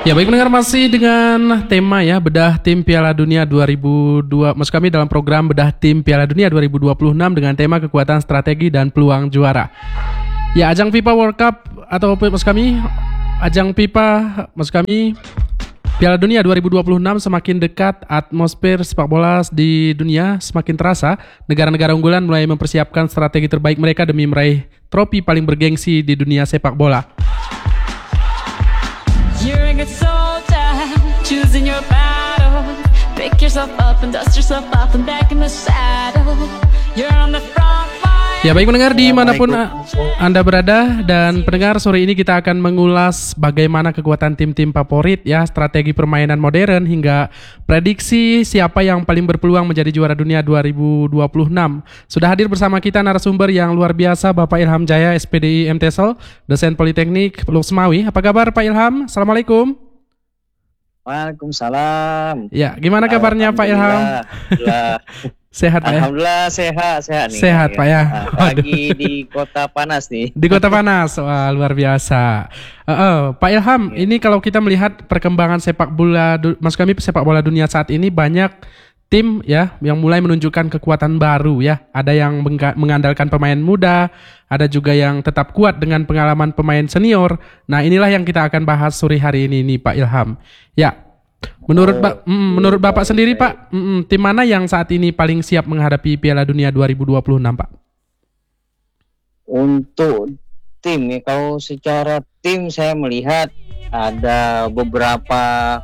Ya baik pendengar, masih dengan tema ya bedah tim Piala Dunia 2002. Maksud kami dalam program bedah tim Piala Dunia 2026 dengan tema kekuatan strategi dan peluang juara. Ya ajang FIFA World Cup atau maksud kami ajang FIFA maksud kami Piala Dunia 2026 semakin dekat, atmosfer sepak bola di dunia semakin terasa. Negara-negara unggulan mulai mempersiapkan strategi terbaik mereka demi meraih trofi paling bergengsi di dunia sepak bola. You're a good soldier, choosing your battle. Pick yourself up and dust yourself off and back in the saddle. You're on the front line. Ya baik pendengar dimanapun Anda berada, dan pendengar sore ini kita akan mengulas bagaimana kekuatan tim-tim favorit ya, strategi permainan modern hingga prediksi siapa yang paling berpeluang menjadi juara dunia 2026. Sudah hadir bersama kita narasumber yang luar biasa, Bapak Ilham Jaya, SPDI MTESL, dosen Politeknik Luxmawi. Apa kabar Pak Ilham? Assalamualaikum. Waalaikumsalam. Ya, gimana kabarnya Pak Ilham? Sehat Pak ya? Alhamdulillah sehat nih. Sehat Pak ya. Lagi di kota panas nih. Di kota panas, wah luar biasa. Pak Ilham, ini kalau kita melihat perkembangan sepak bola, maksud kami sepak bola dunia saat ini, banyak tim ya yang mulai menunjukkan kekuatan baru ya. Ada yang mengandalkan pemain muda, ada juga yang tetap kuat dengan pengalaman pemain senior. Nah inilah yang kita akan bahas sore hari ini nih Pak Ilham. Ya. Menurut Bapak sendiri Pak, tim mana yang saat ini paling siap menghadapi Piala Dunia 2026 Pak? Untuk tim ya, kalau secara tim saya melihat ada beberapa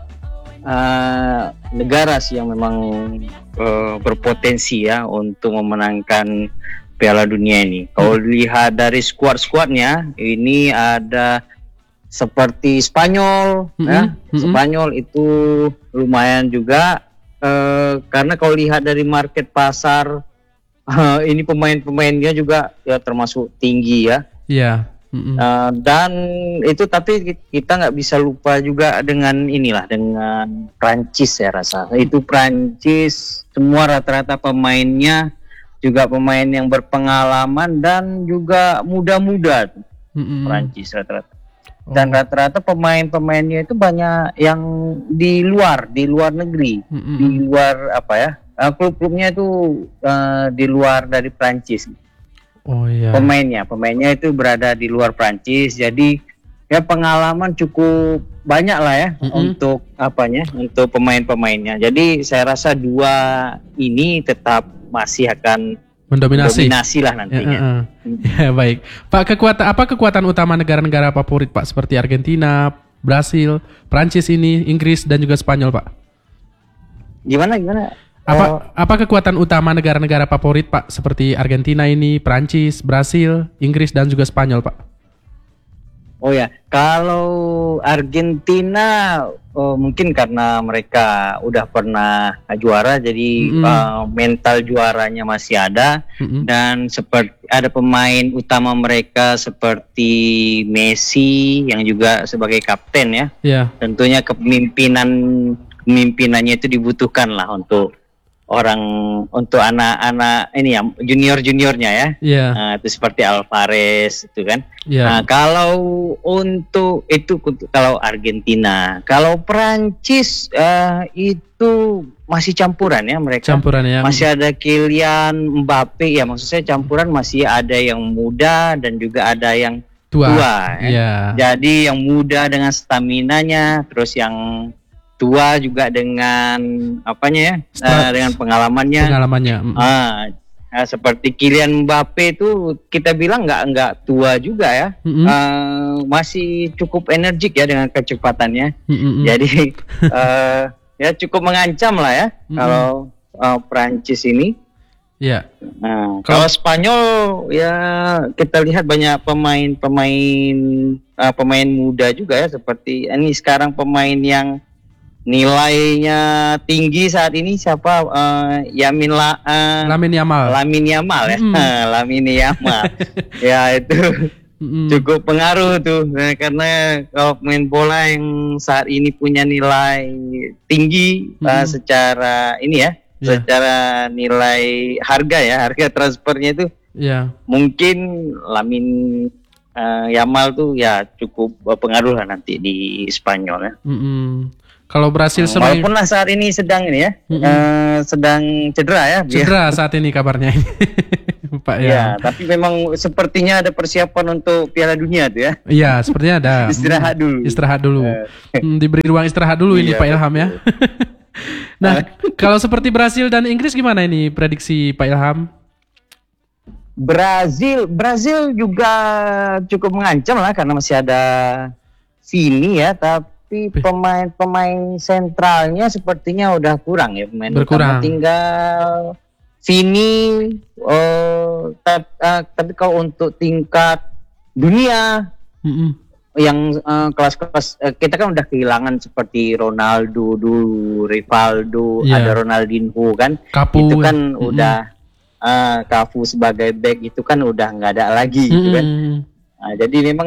negara sih yang memang berpotensi ya untuk memenangkan Piala Dunia ini. Kalau lihat dari skuadnya, ini ada seperti Spanyol, Spanyol itu lumayan juga, karena kalau lihat dari market pasar, ini pemain-pemainnya juga ya termasuk tinggi ya. Iya. Dan itu tapi kita nggak bisa lupa juga dengan dengan Prancis saya rasa. Itu Prancis semua rata-rata pemainnya juga pemain yang berpengalaman dan juga muda-muda. Prancis rata-rata. Dan rata-rata pemain-pemainnya itu banyak yang di luar negeri, di luar klub-klubnya itu di luar dari Prancis. Oh iya. Pemainnya itu berada di luar Prancis, jadi ya pengalaman cukup banyak lah ya untuk untuk pemain-pemainnya. Jadi saya rasa dua ini tetap masih akan mendominasi lah nantinya. Ya baik. Pak, kekuatan utama negara-negara favorit Pak seperti Argentina, Brasil, Prancis ini, Inggris dan juga Spanyol Pak? Gimana? Apa kekuatan utama negara-negara favorit Pak seperti Argentina ini, Prancis, Brasil, Inggris dan juga Spanyol Pak? Oh ya, kalau Argentina mungkin karena mereka udah pernah juara, jadi mental juaranya masih ada, dan seperti ada pemain utama mereka seperti Messi yang juga sebagai kapten ya. Yeah. Tentunya kepemimpinannya itu dibutuhkan lah untuk anak-anak ini ya, juniornya ya. Itu seperti Alvarez itu kan. Nah, kalau untuk itu kalau Argentina, kalau Prancis itu masih campuran ya mereka. Masih ada Kylian Mbappe ya, maksud saya campuran, masih ada yang muda dan juga ada yang tua ya. Jadi yang muda dengan staminanya, terus yang tua juga dengan dengan pengalamannya. Seperti Kylian Mbappe itu kita bilang nggak tua juga ya, masih cukup energik ya dengan kecepatannya. Jadi ya cukup mengancam lah ya kalau Prancis ini. Kalau Spanyol ya kita lihat banyak pemain muda juga ya, seperti ini sekarang pemain yang nilainya tinggi saat ini siapa? Lamine Yamal ya. Lamine Yamal. Ya itu cukup pengaruh tuh, karena kalau pemain bola yang saat ini punya nilai tinggi secara ini ya, secara nilai harga transfernya itu mungkin Lamine Yamal tuh ya cukup berpengaruh lah nanti di Spanyol ya. Kalau Brasil walaupun lah saat ini sedang ini ya, sedang cedera ya. Cedera saat ini kabarnya ini. Pak ya. Ya, tapi memang sepertinya ada persiapan untuk Piala Dunia tuh ya. Iya, sepertinya ada. Istirahat dulu. Diberi ruang istirahat dulu ini Pak Ilham ya. Nah, kalau seperti Brasil dan Inggris gimana ini prediksi Pak Ilham? Brasil juga cukup mengancam lah karena masih ada Vini ya, tapi pemain sentralnya sepertinya udah kurang ya, pemain berkurang. Tinggal Vini, tapi kalau untuk tingkat dunia yang kelas-kelas kita kan udah kehilangan seperti Ronaldo dulu, Rivaldo, ada Ronaldinho kan, Capu, itu kan udah Cafu sebagai back itu kan udah nggak ada lagi gitu kan. Nah, jadi memang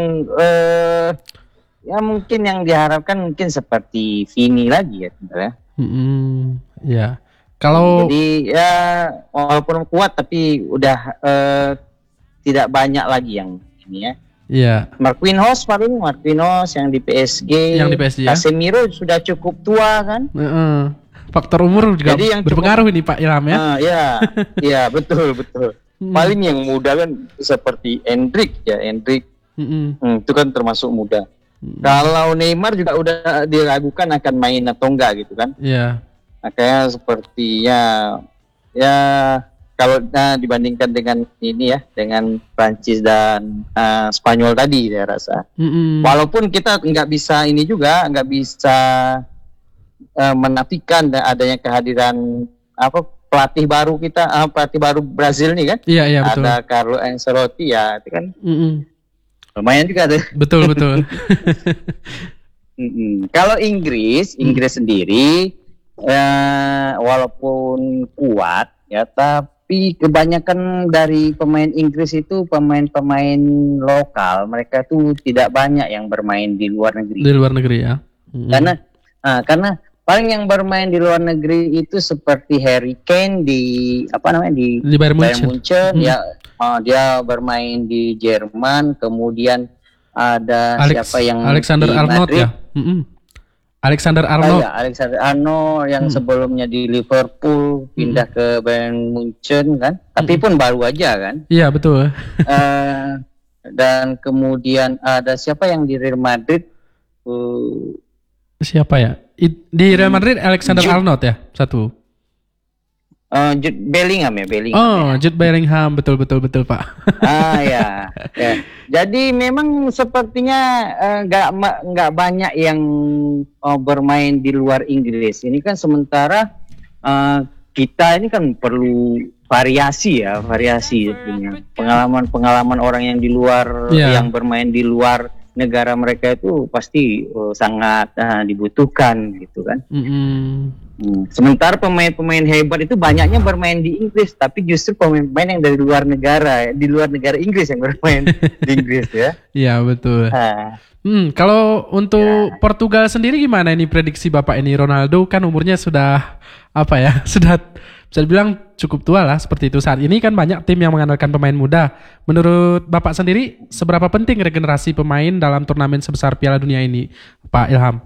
ya mungkin yang diharapkan mungkin seperti Vini lagi ya sebenarnya. Ya. Kalau jadi ya walaupun kuat tapi udah tidak banyak lagi yang ini ya. Iya. Marquinhos yang di PSG. Casemiro sudah cukup tua kan. Faktor umur juga berpengaruh ini Pak Ilham ya. Iya betul. Paling yang muda kan seperti Endrick. Itu kan termasuk muda. Kalau Neymar juga udah diragukan akan main atau enggak gitu kan. Iya. Makanya sepertinya ya kalau dibandingkan dengan ini ya, dengan Prancis dan Spanyol tadi saya rasa. Walaupun kita nggak bisa menafikan adanya kehadiran pelatih baru Brazil nih kan. Iya betul. Ada Carlo Ancelotti ya, itu kan. Lumayan juga tuh. Betul. Kalau Inggris sendiri walaupun kuat ya, tapi kebanyakan dari pemain Inggris itu pemain lokal, mereka tuh tidak banyak yang bermain di luar negeri. Di luar negeri ya. Karena paling yang bermain di luar negeri itu seperti Harry Kane di Bayern Munchen. Ya, dia bermain di Jerman, kemudian ada Alexander Arnold ya. Alexander Arnold yang sebelumnya di Liverpool pindah ke Bayern Munchen kan, tapi pun baru aja kan. Iya betul. Dan kemudian ada siapa yang di Real Madrid? Siapa ya? Di Real Madrid Alexander Arnold ya satu. Jude Bellingham. Jude Bellingham, betul Pak. Ya. Jadi memang sepertinya nggak banyak yang bermain di luar Inggris. Ini kan sementara kita ini kan perlu variasi punya pengalaman orang yang di luar yang bermain di luar negara mereka itu pasti sangat dibutuhkan gitu kan. Sementara pemain-pemain hebat itu banyaknya bermain di Inggris, tapi justru pemain-pemain yang dari luar negara Inggris yang bermain di Inggris ya. Iya betul. Kalau untuk Portugal sendiri gimana ini prediksi Bapak ini? Ronaldo kan umurnya sudah sudah bisa dibilang cukup tua lah seperti itu. Saat ini kan banyak tim yang mengandalkan pemain muda. Menurut Bapak sendiri seberapa penting regenerasi pemain dalam turnamen sebesar Piala Dunia ini, Pak Ilham?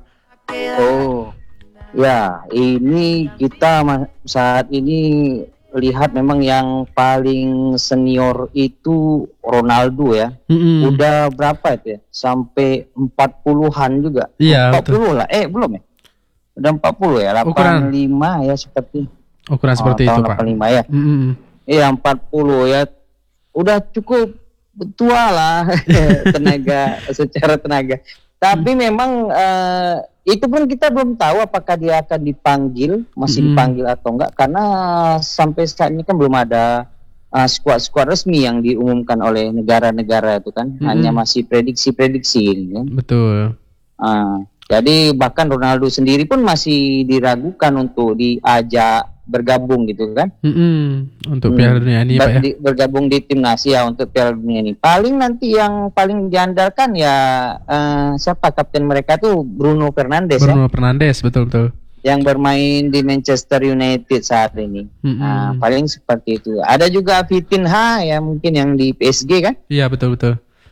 Ya, ini kita saat ini lihat memang yang paling senior itu Ronaldo ya. Udah berapa itu ya? Sampai 40-an juga. Iya, 40 betul. Lah. Belum ya? Udah 40 ya, 85 ya seperti. Ukuran seperti itu, Pak. 85 ya. Iya, 40 ya. Udah cukup tua lah secara tenaga. Tapi memang itu pun kita belum tahu apakah dia akan masih dipanggil atau enggak, karena sampai saat ini kan belum ada skuad resmi yang diumumkan oleh negara-negara itu kan, hanya masih prediksi-prediksi ini kan. Betul. Jadi bahkan Ronaldo sendiri pun masih diragukan untuk diajak bergabung gitu kan. Untuk Piala Dunia ini Pak ya. Bergabung di timnas ya untuk Piala Dunia ini. Paling nanti yang paling diandalkan ya siapa kapten mereka tuh Bruno Fernandes. Fernandes betul. Yang bermain di Manchester United saat ini. Paling seperti itu. Ada juga Vitinha ya mungkin yang di PSG kan. Iya betul.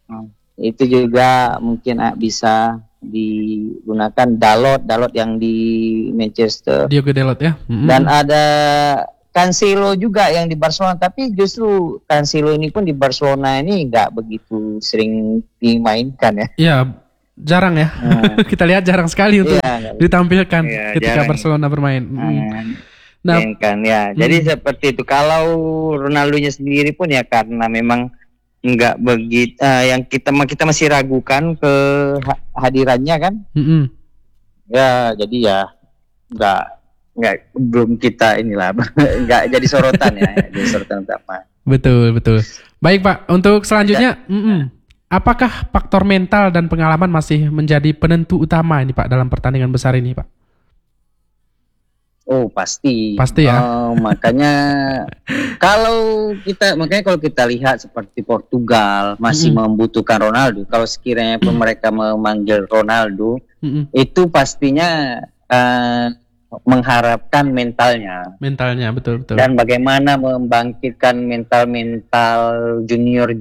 Itu juga mungkin bisa digunakan Dalot yang di Manchester. Diogo Dalot ya. Dan ada Cancelo juga yang di Barcelona, tapi justru Cancelo ini pun di Barcelona ini nggak begitu sering dimainkan ya. Iya, jarang ya. Kita lihat jarang sekali untuk ditampilkan ketika jarang. Barcelona bermain. Nah, kan ya. Jadi seperti itu. Kalau Ronaldo-nya sendiri pun ya karena memang nggak begitu, yang kita masih ragukan kehadirannya kan. Ya, jadi ya nggak belum kita inilah nggak jadi sorotan ya, jadi sorotan utama. Betul. Baik Pak, untuk selanjutnya, apakah faktor mental dan pengalaman masih menjadi penentu utama ini Pak dalam pertandingan besar ini Pak? Oh pasti ya. Makanya kalau kita lihat seperti Portugal masih membutuhkan Ronaldo. Kalau sekiranya pun mereka memanggil Ronaldo, itu pastinya mengharapkan mentalnya betul dan bagaimana membangkitkan mental junior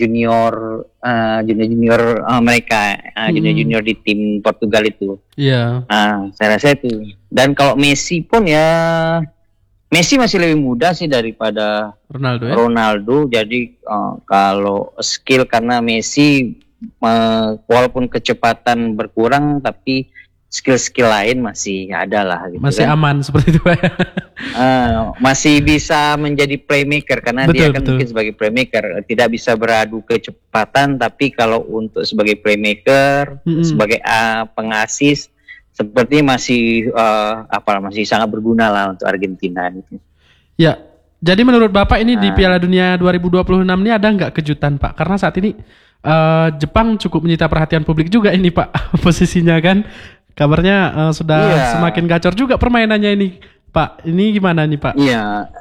mereka junior di tim Portugal itu. Saya rasa itu. Dan kalau Messi pun ya Messi masih lebih muda sih daripada Ronaldo. Jadi kalau skill, karena Messi walaupun kecepatan berkurang tapi skill lain masih ada lah gitu, masih kan? Aman seperti itu Pak. Masih bisa menjadi playmaker karena dia kan mungkin sebagai playmaker tidak bisa beradu kecepatan, tapi kalau untuk sebagai playmaker sebagai pengasis seperti masih sangat berguna lah untuk Argentina gitu. Ya, jadi menurut Bapak ini di Piala Dunia 2026 ini ada nggak kejutan Pak? Karena saat ini Jepang cukup menyita perhatian publik juga ini Pak, posisinya kan. Kabarnya sudah semakin gacor juga permainannya ini, Pak. Ini gimana nih, Pak? Iya.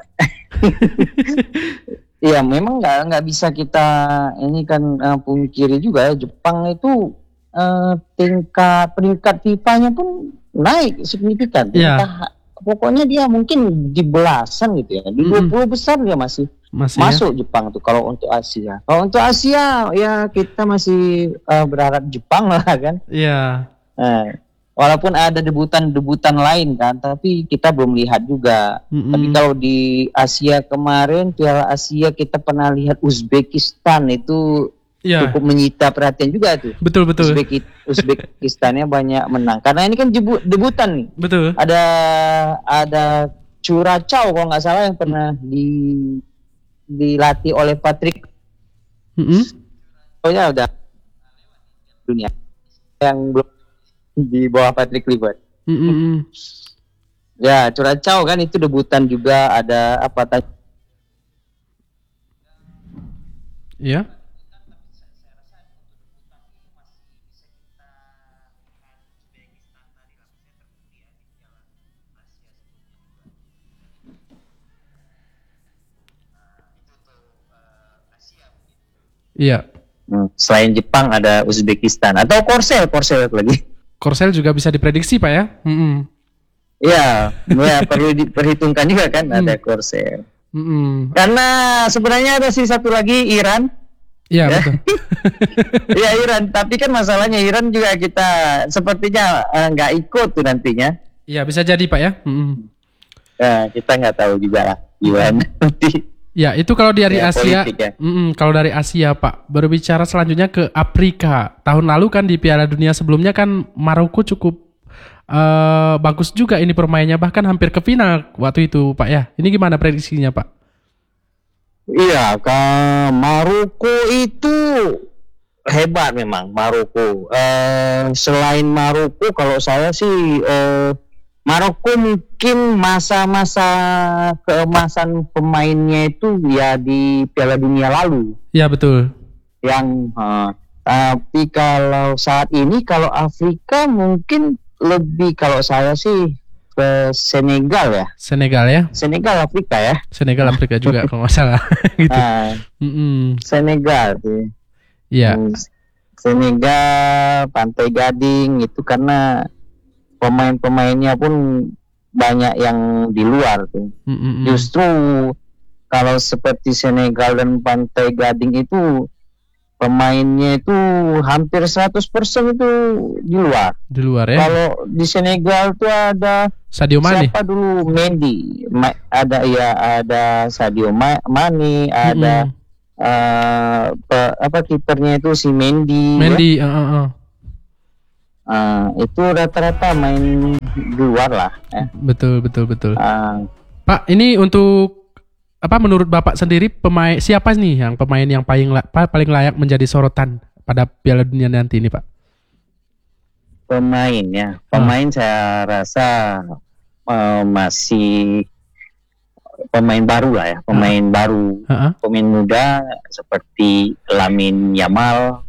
Iya, memang nggak bisa kita ini kan pungkiri juga ya. Jepang itu peringkat FIFA-nya pun naik signifikan. Pokoknya dia mungkin di belasan gitu ya. Di 20 besar dia masih masuk ya? Jepang tuh kalau untuk Asia. Kalau untuk Asia ya kita masih berharap Jepang lah kan. Iya. Walaupun ada debutan lain kan, tapi kita belum lihat juga. Tapi kalau di Asia kemarin, Piala Asia kita pernah lihat Uzbekistan itu cukup menyita perhatian juga tuh. Betul. Uzbekistannya banyak menang. Karena ini kan debutan nih. Betul. Ada Curacao kalau nggak salah yang pernah dilatih oleh Patrick. Pokoknya udah dunia yang belum di bawah Patrick Kluivert. Ya, Curacao kan itu debutan juga, ada apa tadi? Iya. Iya. Selain Jepang ada Uzbekistan atau Korsel lagi. Korsel juga bisa diprediksi Pak ya? Iya, perlu diperhitungkan juga kan ada Korsel. Karena sebenarnya ada satu lagi Iran. Iya betul. Iya Iran, tapi kan masalahnya Iran juga kita sepertinya nggak ikut tuh nantinya. Iya bisa jadi Pak ya. Nah, kita nggak tahu juga gimana nanti. Ya itu kalau dari Asia, kalau dari Asia Pak. Berbicara selanjutnya ke Afrika. Tahun lalu kan di Piala Dunia sebelumnya kan Maroko cukup bagus juga ini permainnya, bahkan hampir ke final waktu itu Pak ya. Ini gimana prediksinya Pak? Iya, Maroko itu hebat memang Maroko. Selain Maroko, kalau saya sih Maroko mungkin masa-masa keemasan pemainnya itu ya di Piala Dunia lalu. Ya betul. Tapi kalau saat ini kalau Afrika mungkin lebih, kalau saya sih ke Senegal ya. Senegal Afrika ya. Senegal Afrika juga kalau nggak salah. Gitu. Senegal sih. Iya. Senegal, Pantai Gading itu karena pemain-pemainnya pun banyak yang di luar tuh. Justru kalau seperti Senegal dan Pantai Gading itu pemainnya itu hampir 100% itu di luar. Di luar ya. Kalau di Senegal tuh ada Sadio Mane. Siapa dulu? Mendy. Ada Sadio Mane, ada kipernya itu si Mendy. Mendy, ya? Itu rata-rata main di luar lah. Ya. Betul. Pak, ini untuk menurut Bapak sendiri siapa nih pemain yang paling layak menjadi sorotan pada Piala Dunia nanti ini, Pak? Pemain saya rasa masih pemain baru lah ya, baru, pemain muda seperti Lamine Yamal.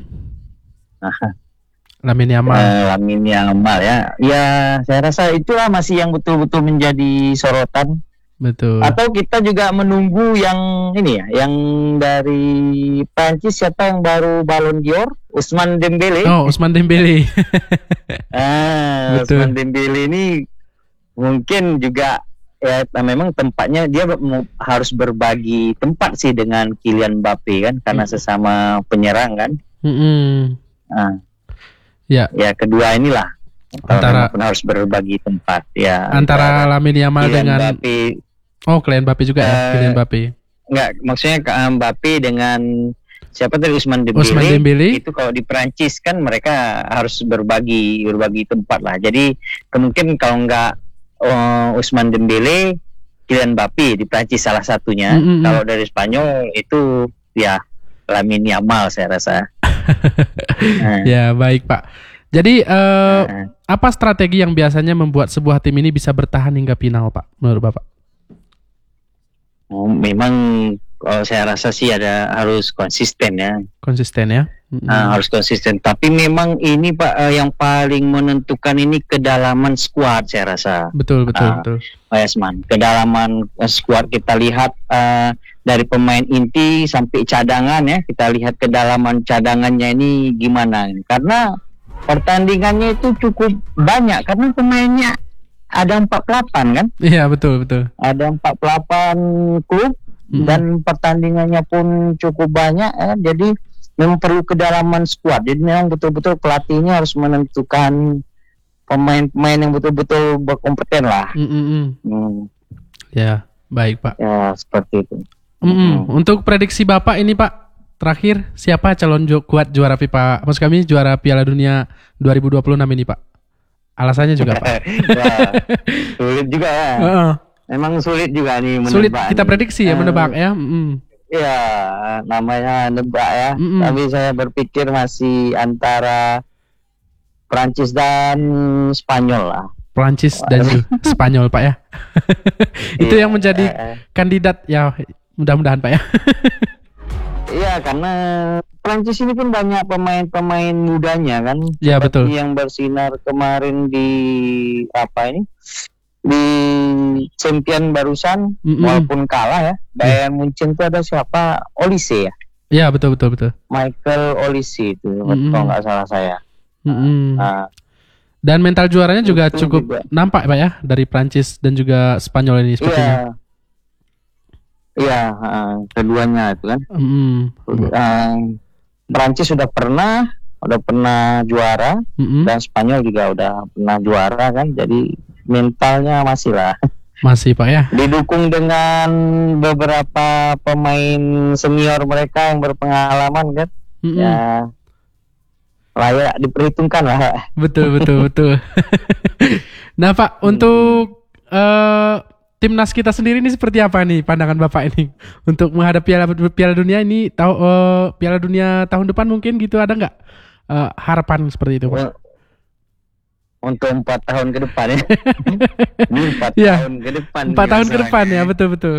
Lamine Yamal ya, saya rasa itulah masih yang betul-betul menjadi sorotan. Betul. Atau kita juga menunggu yang ini ya, yang dari Prancis siapa yang baru Ballon d'Or? Ousmane Dembélé. Ousmane Dembélé. Ousmane Dembélé ini mungkin juga ya memang tempatnya dia harus berbagi tempat sih dengan Kylian Mbappé kan, karena sesama penyerang kan. Ya kedua inilah antara harus berbagi tempat ya antara Lamine Yamal dengan Mbappé. Kylian Mbappé juga Kylian Mbappé. Enggak, maksudnya Mbappé dengan siapa tadi Ousmane Dembélé. Itu kalau di Prancis kan mereka harus berbagi tempat lah. Jadi kemungkinan kalau enggak Ousmane Dembélé, Kylian Mbappé di Prancis salah satunya. Kalau dari Spanyol itu ya Lamine Yamal saya rasa. Ya baik Pak. Jadi apa strategi yang biasanya membuat sebuah tim ini bisa bertahan hingga final, Pak, menurut Bapak? Memang kalau saya rasa sih harus konsisten ya. Harus konsisten. Tapi memang ini Pak yang paling menentukan ini kedalaman skuad saya rasa. Betul. Pak Yasman. Kedalaman skuad kita lihat dari pemain inti sampai cadangan ya. Kita lihat kedalaman cadangannya ini gimana. Karena pertandingannya itu cukup banyak karena pemainnya ada 48 kan? Iya betul. Ada 48 klub dan pertandingannya pun cukup banyak ya. Jadi memang perlu kedalaman skuad. Jadi memang betul-betul pelatihnya harus menentukan pemain-pemain yang betul-betul berkompeten lah. Ya baik Pak. Ya seperti itu. Untuk prediksi Bapak ini Pak, terakhir siapa calon kuat juara FIFA? Maksud kami juara Piala Dunia 2026 ini Pak. Alasannya juga Pak. Sulit juga ya. Memang sulit juga nih menebak. Sulit kita prediksi ya menebak ya. Ya namanya nebak ya. Tapi saya berpikir masih antara Prancis dan Spanyol lah. Prancis dan Spanyol Pak ya. Itu yang menjadi kandidat ya, mudah-mudahan Pak ya. Iya karena Prancis ini pun banyak pemain-pemain mudanya kan. Iya betul. Yang bersinar kemarin di di champion barusan walaupun kalah ya. Bayern Munchen itu ada siapa? Olise ya. Iya betul. Michael Olise itu kalau nggak salah saya. Dan mental juaranya juga cukup nampak Pak ya dari Prancis dan juga Spanyol ini sepertinya. Iya, keduanya itu kan. Prancis sudah pernah juara dan Spanyol juga udah pernah juara kan. Jadi mentalnya masih lah. Masih Pak ya. Didukung dengan beberapa pemain senior mereka yang berpengalaman kan. Ya layak diperhitungkan lah. Betul. Nah Pak, untuk timnas kita sendiri ini seperti apa nih pandangan Bapak ini untuk menghadapi Piala Dunia ini Piala Dunia tahun depan mungkin gitu, ada nggak harapan seperti itu Pak? Untuk 4 tahun ke depan ya. 4 tahun ke depan. 4 tahun ke depan ya, betul.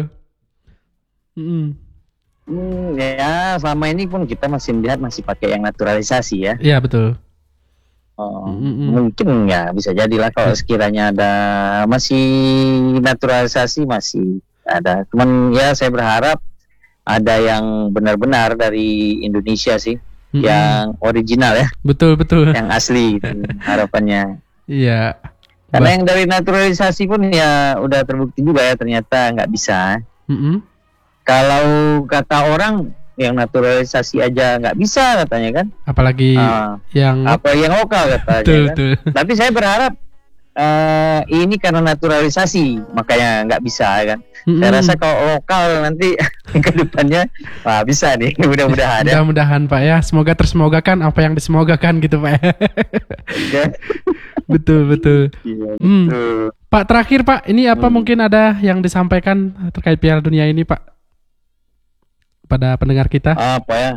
Ya selama ini pun kita masih melihat masih pakai yang naturalisasi ya. Iya betul. Mungkin ya bisa jadilah kalau sekiranya ada masih naturalisasi masih ada. Cuman ya saya berharap ada yang benar-benar dari Indonesia sih, yang original ya. Betul. Yang asli gitu, harapannya. Iya. Karena yang dari naturalisasi pun ya udah terbukti juga ya ternyata nggak bisa. Kalau kata orang yang naturalisasi aja nggak bisa katanya kan. Apalagi yang lokal katanya kan. Tapi saya berharap ini karena naturalisasi makanya nggak bisa kan. Saya rasa kalau lokal nanti ke depannya bisa nih, mudah-mudahan ya. Mudah-mudahan Pak ya, semoga tersemogakan apa yang disemogakan gitu Pak ya. Betul. Iya, Pak terakhir Pak, ini apa mungkin ada yang disampaikan terkait Piala Dunia ini Pak pada pendengar kita? Apa ya?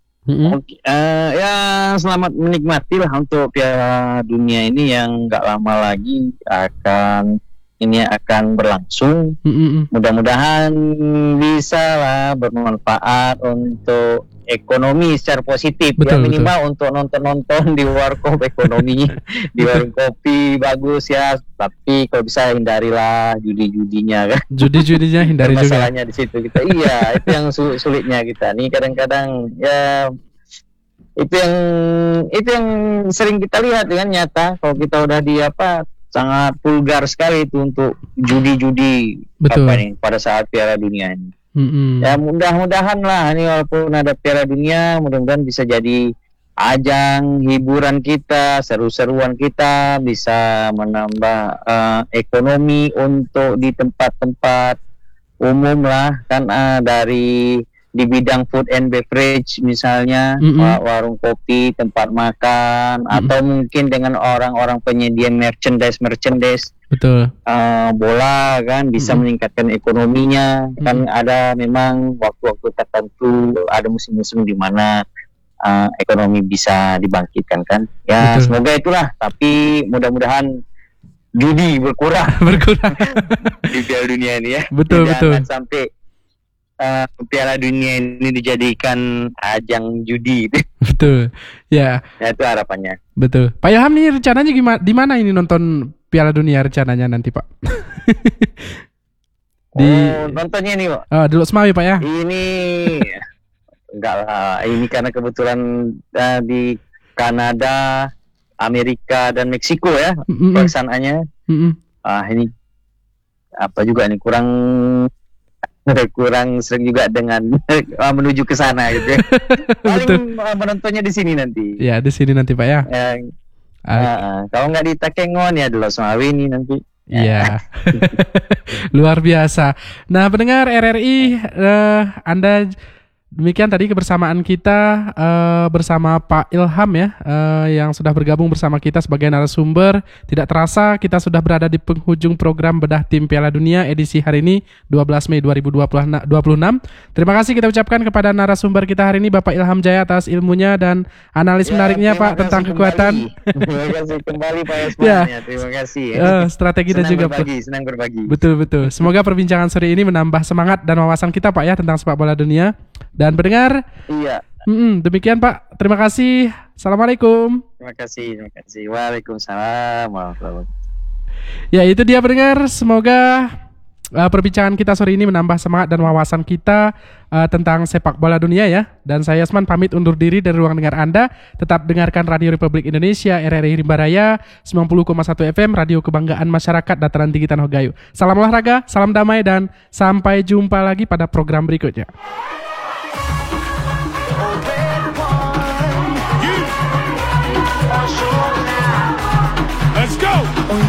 Ya selamat menikmati lah untuk Piala Dunia ini yang nggak lama lagi akan berlangsung. Mudah-mudahan bisa lah bermanfaat untuk ekonomi secara positif. Betul, minimal untuk nonton di warkop ekonomi, di warung kopi bagus ya. Tapi kalau bisa hindarilah judi-judinya kan. Judi-judinya hindari juga. Masalahnya di situ kita. Iya, itu yang sulitnya kita nih kadang-kadang ya. Itu yang sering kita lihat dengan nyata kalau kita udah sangat vulgar sekali itu untuk judi-judi pada saat Piala Dunia ini. Ya mudah-mudahan lah ini walaupun ada Piala Dunia, mudah-mudahan bisa jadi ajang hiburan kita, seru-seruan kita, bisa menambah ekonomi untuk di tempat-tempat umum lah kan, dari di bidang food and beverage misalnya, warung kopi, tempat makan, atau mungkin dengan orang-orang penyedia merchandise, betul, bola kan bisa meningkatkan ekonominya. Kan ada memang waktu-waktu tertentu, ada musim-musim di mana ekonomi bisa dibangkitkan kan. Ya betul. Semoga itulah, tapi mudah-mudahan judi berkurang di Piala Dunia ini ya. Betul. Jangan sampai Piala Dunia ini dijadikan ajang judi. Betul. Ya. Ya itu harapannya. Betul. Pak Ilham nih rencananya gimana? Di mana ini nonton Piala Dunia rencananya nanti Pak? Nontonnya nih Pak. Di Losmawi Pak ya? Ini enggak lah. Ini karena kebetulan di Kanada, Amerika dan Meksiko ya pelaksanaannya. Ini apa juga nih kurang sering juga dengan menuju ke sana gitu ya. Paling menontonnya di sini nanti. Ya, di sini nanti Pak ya. Kalau nggak di Takengon ya di Losmawi ini nanti. Iya. Luar biasa. Nah, pendengar RRI, Anda demikian tadi kebersamaan kita bersama Pak Ilham ya, yang sudah bergabung bersama kita sebagai narasumber. Tidak terasa kita sudah berada di penghujung program Bedah Tim Piala Dunia edisi hari ini 12 Mei 2026. Terima kasih kita ucapkan kepada narasumber kita hari ini Bapak Ilham Jaya atas ilmunya dan analis menariknya Pak tentang kekuatan. Terima kasih kembali Pak Yasman. Terima kasih. Strategi dan juga senang berbagi. Betul. Semoga perbincangan sore ini menambah semangat dan wawasan kita Pak ya tentang sepak bola dunia. Dan pendengar, demikian Pak. Terima kasih. Assalamualaikum. Terima kasih. Waalaikumsalam warahmatullahi wabarakatuh. Ya itu dia pendengar. Semoga perbincangan kita sore ini menambah semangat dan wawasan kita tentang sepak bola dunia ya. Dan saya Yasman pamit undur diri dari ruang dengar Anda. Tetap dengarkan Radio Republik Indonesia RRI Rimba Raya 90,1 FM, Radio Kebanggaan Masyarakat Dataran Tinggi Tanah Gayo. Salam olahraga, salam damai dan sampai jumpa lagi pada program berikutnya.